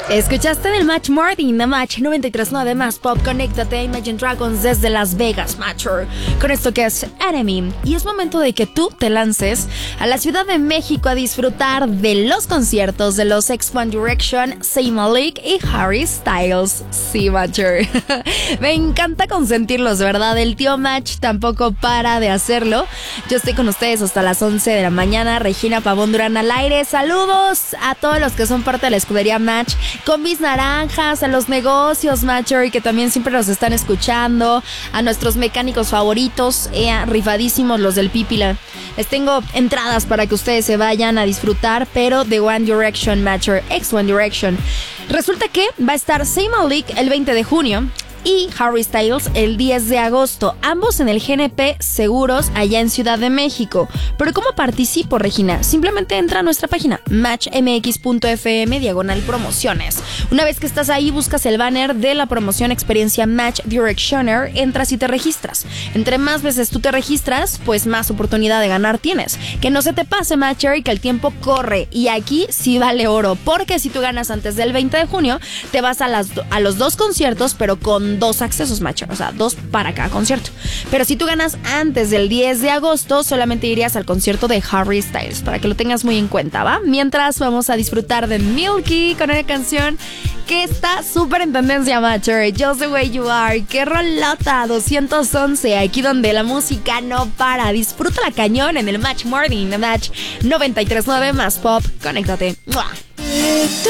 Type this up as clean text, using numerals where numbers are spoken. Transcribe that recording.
Escuchaste en el Match Morning, The Match 93.9 más Pop. Conéctate a Imagine Dragons desde Las Vegas, Matcher, con esto que es Enemy. Y es momento de que tú te lances a la Ciudad de México a disfrutar de los conciertos de los ex One Direction, Zayn Malik y Harry Styles. Sí, Matcher. Me encanta consentirlos, ¿verdad? El tío Match tampoco para de hacerlo. Yo estoy con ustedes hasta las 11 de la mañana. Regina Pavón Durán al aire. Saludos a todos los que son parte de la escudería Match. Con mis naranjas, a los negocios, Matcher, que también siempre nos están escuchando, a nuestros mecánicos favoritos, rifadísimos los del Pípila. Les tengo entradas para que ustedes se vayan a disfrutar, pero de One Direction, Matcher, ex One Direction. Resulta que va a estar Zayn Malik el 20 de junio y Harry Styles el 10 de agosto, ambos en el GNP Seguros allá en Ciudad de México. Pero ¿cómo participo, Regina? Simplemente entra a nuestra página matchmx.fm/promociones. Una vez que estás ahí, buscas el banner de la promoción Experiencia Match Directioner, entras y te registras. Entre más veces tú te registras, pues más oportunidad de ganar tienes. Que no se te pase, Matcher, que el tiempo corre. Y aquí sí vale oro, porque si tú ganas antes del 20 de junio, te vas a los dos conciertos, pero con 2 accesos, Matcher, o sea, 2 para cada concierto. Pero si tú ganas antes del 10 de agosto, solamente irías al concierto de Harry Styles, para que lo tengas muy en cuenta, ¿va? Mientras vamos a disfrutar de Milky con una canción que está súper en tendencia, Matcher, Just the Way You Are. ¡Qué rolota! 211, aquí donde la música no para. Disfruta la cañón en el Match Morning, The Match 93.9 más Pop. Conéctate. ¡Mua!